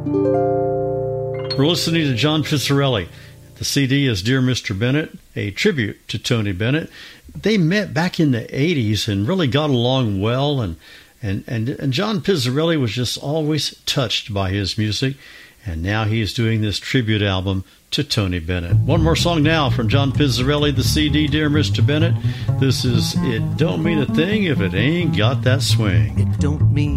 We're listening to John Pizzarelli. The CD is Dear Mr. Bennett, a tribute to Tony Bennett. They met back in the 80s and really got along well, and John Pizzarelli was just always touched by his music, and now he's doing this tribute album to Tony Bennett. One more song now from John Pizzarelli, the CD Dear Mr. Bennett. This is It Don't Mean a Thing If It Ain't Got That Swing. It don't mean